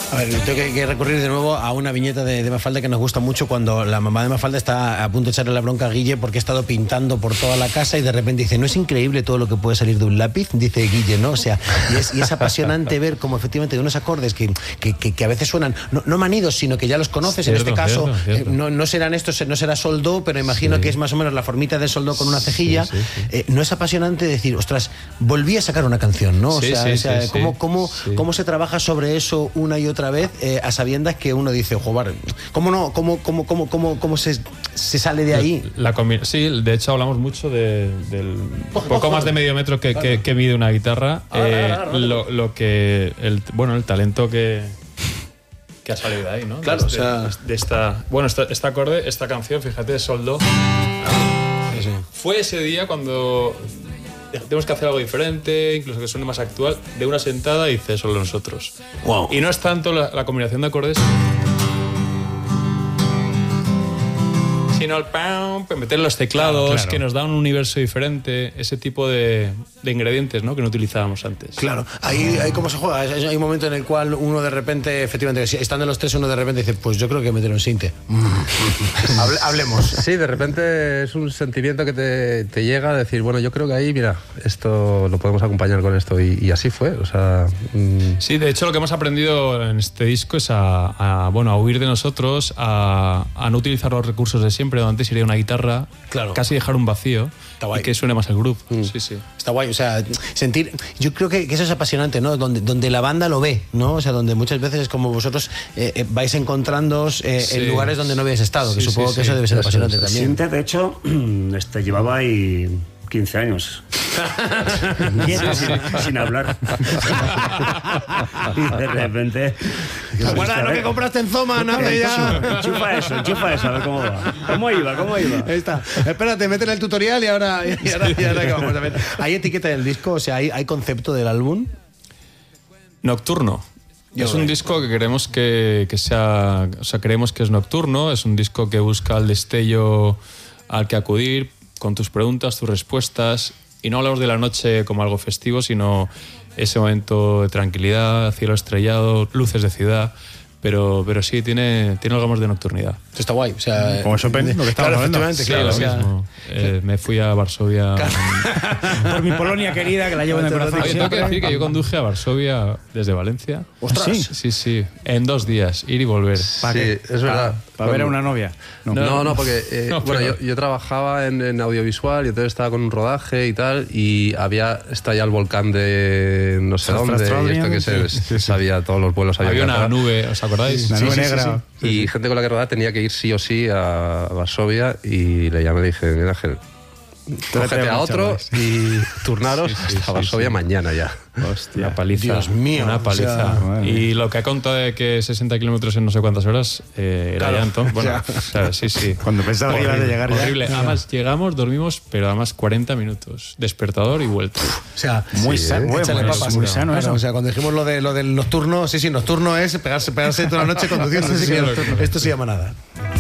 A ver, tengo que recurrir de nuevo a una viñeta de Mafalda que nos gusta mucho, cuando la mamá de Mafalda está a punto de echarle la bronca a Guille porque ha estado pintando por toda la casa y de repente dice: ¿no es increíble todo lo que puede salir de un lápiz? Dice Guille, ¿no? O sea, y es apasionante ver cómo efectivamente de unos acordes que a veces suenan, no manidos, sino que ya los conoces. Cierto, en este caso, cierto. No serán estos, no será sol do, pero imagino que es más o menos la formita de sol do con una cejilla. No es apasionante decir, ostras, volví a sacar una canción, ¿no? ¿Cómo se trabaja sobre eso una y otra vez, a sabiendas que uno dice, joder, ¿cómo se sale de ahí? Sí, de hecho hablamos mucho del poco más de medio metro que mide una guitarra, el talento que ha salido de ahí, ¿no? Claro, este acorde, esta canción, fíjate, sol do. Sí. Fue ese día cuando tenemos que hacer algo diferente, incluso que suene más actual, de una sentada y dice solo nosotros. Wow. Y no es tanto la combinación de acordes, sino el meter los teclados, claro. Que nos da un universo diferente, ese tipo de ingredientes, ¿no? Que no utilizábamos antes. Claro, ahí cómo se juega. Hay un momento en el cual uno de repente, efectivamente, estando los tres, uno de repente dice, pues yo creo que meter un sinte. Hablemos. Sí, de repente es un sentimiento que te llega a decir, bueno, yo creo que ahí, mira, esto lo podemos acompañar con esto, y así fue, o sea... Sí, de hecho lo que hemos aprendido en este disco es a huir de nosotros, a no utilizar los recursos de siempre, donde antes iría una guitarra, claro. Casi dejar un vacío y que suene más el groove. Sí. Está guay, o sea, sentir, yo creo que eso es apasionante, ¿no? Donde la banda lo ve, ¿no? O sea, donde muchas veces es como vosotros vais encontrándoos en lugares donde no habéis estado, que supongo que eso debe ser apasionante también. Sinte, de hecho, llevaba ahí 15 años. sin hablar. Y de repente... Bueno, lo que compraste en Zoma, ¿no? Enchufa eso, a ver cómo va. ¿Cómo iba? Ahí está. Espérate, mete en el tutorial y ahora que vamos a ver. ¿Hay etiqueta del disco? O sea, ¿hay concepto del álbum? Nocturno. Es un disco que queremos que sea... O sea, creemos que es nocturno. Es un disco que busca el destello al que acudir, con tus preguntas, tus respuestas, y no hablamos de la noche como algo festivo, sino ese momento de tranquilidad, cielo estrellado, luces de ciudad, pero sí tiene algo más de nocturnidad. Esto está guay, o sea... Como Chopin, lo que estamos hablando. Sí, claro, lo mismo. Me fui a Varsovia... Por mi Polonia querida, que la llevo en el corazón. Oye, tengo que decir que yo conduje a Varsovia desde Valencia. ¡Ostras! Sí. En 2 días, ir y volver. Sí, es verdad. ¿Para ver a una novia? No, porque yo trabajaba en audiovisual y entonces estaba con un rodaje y tal, y había estallado el volcán de no sé dónde, y esto que se sabía, todos los vuelos había una nube, ¿os acordáis? Una nube negra. Sí. Y gente con la que rodaba tenía que ir sí o sí a Varsovia, y le llamé y le dije, mira, Ángel, cógete a otro y turnaros hasta Varsovia mañana ya. Hostia, una paliza. Dios mío. Una paliza. O sea, y lo que ha contado de que 60 kilómetros en no sé cuántas horas era ya entonces. Bueno, o sea, sí. Cuando pensaba que iba a llegar ya. Horrible. Además, llegamos, dormimos, pero además 40 minutos. Despertador y vuelta. O sea, muy sano. Muy sano eso. O sea, cuando dijimos lo del nocturno, nocturno es pegarse toda la noche conduciendo. Esto se llama nada.